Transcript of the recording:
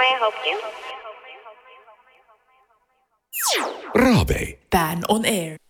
may I help you? Raabe. Ban on air.